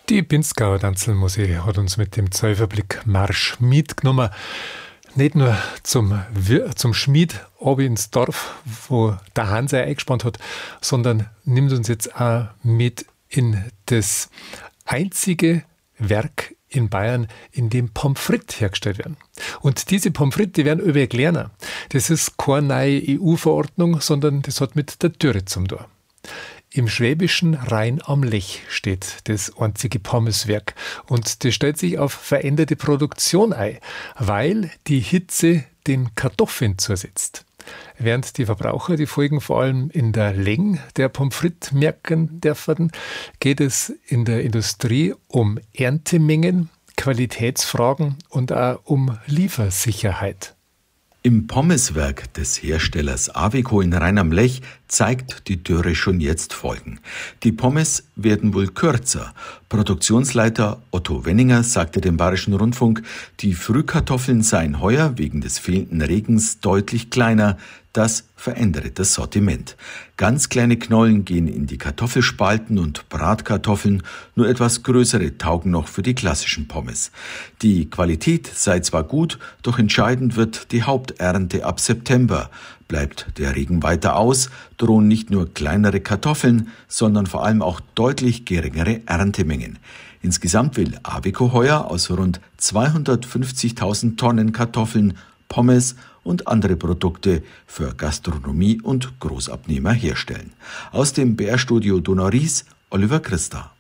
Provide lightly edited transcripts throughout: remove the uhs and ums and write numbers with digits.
Die Pinzgauer Tanzelmusik hat uns mit dem Zäuferblick Marsch mitgenommen. Nicht nur zum Schmied, oben ins Dorf, wo der Hanse eingespannt hat, sondern nimmt uns jetzt auch mit in das einzige Werk in Bayern, in dem Pommes frites hergestellt werden. Und diese Pommes frites, die werden übrigens lernen. Das ist keine neue EU-Verordnung, sondern das hat mit der Dürre zum tun. Im schwäbischen Rhein am Lech steht das einzige Pommeswerk und das stellt sich auf veränderte Produktion ein, weil die Hitze den Kartoffeln zusetzt. Während die Verbraucher die Folgen vor allem in der Länge der Pommes frites merken dürfen, geht es in der Industrie um Erntemengen, Qualitätsfragen und auch um Liefersicherheit. Im Pommeswerk des Herstellers Avico in Rhein am Lech zeigt die Dürre schon jetzt Folgen. Die Pommes werden wohl kürzer. Produktionsleiter Otto Wenninger sagte dem Bayerischen Rundfunk, die Frühkartoffeln seien heuer wegen des fehlenden Regens deutlich kleiner. Das verändere das Sortiment. Ganz kleine Knollen gehen in die Kartoffelspalten und Bratkartoffeln, nur etwas größere taugen noch für die klassischen Pommes. Die Qualität sei zwar gut, doch entscheidend wird die Haupternte ab September. Bleibt der Regen weiter aus, drohen nicht nur kleinere Kartoffeln, sondern vor allem auch deutlich geringere Erntemengen. Insgesamt will Avico heuer aus rund 250.000 Tonnen Kartoffeln Pommes und andere Produkte für Gastronomie und Großabnehmer herstellen. Aus dem BR-Studio Donau-Ries, Oliver Christa.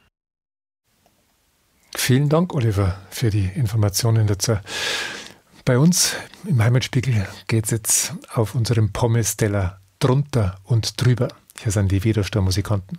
Vielen Dank, Oliver, für die Informationen dazu. Bei uns im Heimatspiegel geht es jetzt auf unserem Pommes-Teller drunter und drüber. Hier sind die Widerstör-Musikanten.